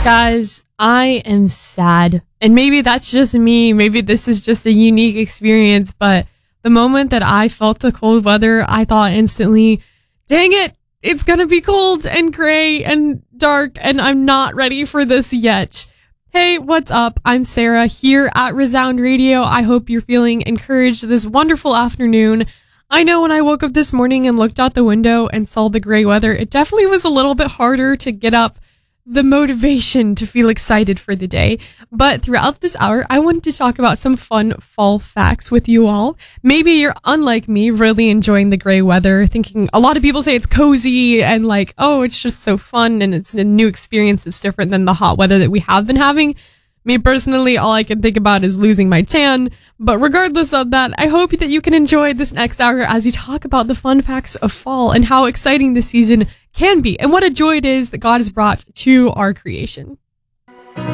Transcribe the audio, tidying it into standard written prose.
Guys, I am sad. And maybe that's just me. Maybe this is just a unique experience. But the moment that I felt the cold weather, I thought instantly, dang it, it's going to be cold and gray and dark. And I'm not ready for this yet. Hey, what's up? I'm Sarah here at Resound Radio. I hope you're feeling encouraged this wonderful afternoon. I know when I woke up this morning and looked out the window and saw the gray weather, it definitely was a little bit harder to get up the motivation to feel excited for the day. But throughout this hour, I wanted to talk about some fun fall facts with you all. Maybe you're unlike me, really enjoying the gray weather, thinking a lot of people say it's cozy and like, oh, it's just so fun and it's a new experience that's different than the hot weather that we have been having. Me personally, all I can think about is losing my tan. But regardless of that, I hope that you can enjoy this next hour as we talk about the fun facts of fall and how exciting this season can be and what a joy it is that God has brought to our creation.